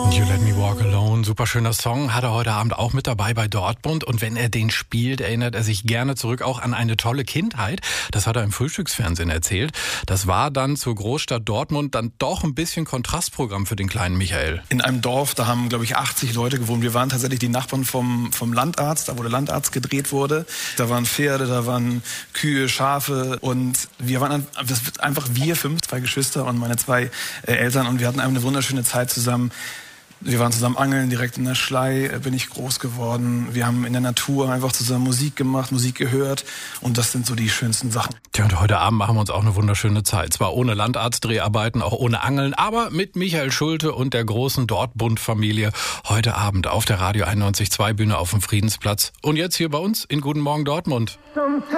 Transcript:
You Let Me Walk Alone, super schöner Song, hat er heute Abend auch mit dabei bei Dortmund. Und wenn er den spielt, erinnert er sich gerne zurück auch an eine tolle Kindheit. Das hat er im Frühstücksfernsehen erzählt. Das war dann zur Großstadt Dortmund dann doch ein bisschen Kontrastprogramm für den kleinen Michael. In einem Dorf, da haben, glaube ich, 80 Leute gewohnt. Wir waren tatsächlich die Nachbarn vom Landarzt, da wo der Landarzt gedreht wurde. Da waren Pferde, da waren Kühe, Schafe und wir waren einfach wir 5, 2 Geschwister und meine 2 Eltern und wir hatten eine wunderschöne Zeit zusammen. Wir waren zusammen angeln, direkt in der Schlei bin ich groß geworden. Wir haben in der Natur einfach zusammen Musik gemacht, Musik gehört und das sind so die schönsten Sachen. Tja, und heute Abend machen wir uns auch eine wunderschöne Zeit. Zwar ohne Landarztdreharbeiten, auch ohne Angeln, aber mit Michael Schulte und der großen Dortmund-Familie heute Abend auf der Radio 91.2 Bühne auf dem Friedensplatz. Und jetzt hier bei uns in Guten Morgen Dortmund.